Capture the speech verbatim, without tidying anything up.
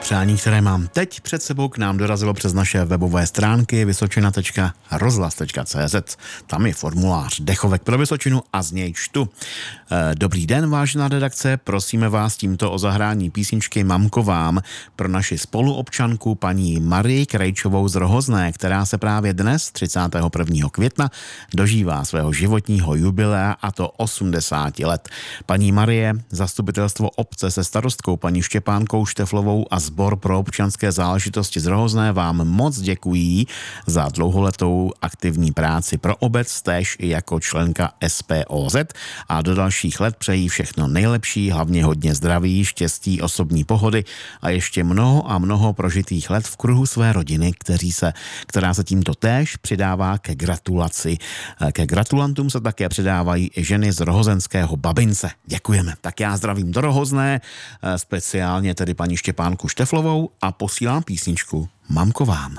Přání, které mám teď před sebou, k nám dorazilo přes naše webové stránky vysočina tečka rozhlas tečka cé zet. Tam je formulář dechovek pro Vysočinu a z něj čtu. Dobrý den, vážená redakce, prosíme vás tímto o zahrání písničky Mamko vám pro naši spoluobčanku paní Marii Krejčovou z Rohozné, která se právě dnes, třicátého prvního května, dožívá svého životního jubilea, a to osmdesáti let. Paní Marie, zastupitelstvo obce se starostkou paní Štěpánkou Šteflovou a Sbor pro občanské záležitosti z Rohozné vám moc děkují za dlouholetou aktivní práci pro obec, též i jako členka es pé ó zet, a do dalších let přejí všechno nejlepší, hlavně hodně zdraví, štěstí, osobní pohody a ještě mnoho a mnoho prožitých let v kruhu své rodiny, kteří se, která se tímto též přidává ke gratulaci. Ke gratulantům se také přidávají i ženy z rohozenského Babince. Děkujeme. Tak já zdravím do Rohozné, speciálně tedy paní Štěpánku Šteflovou, a posílám písničku Mamko vám.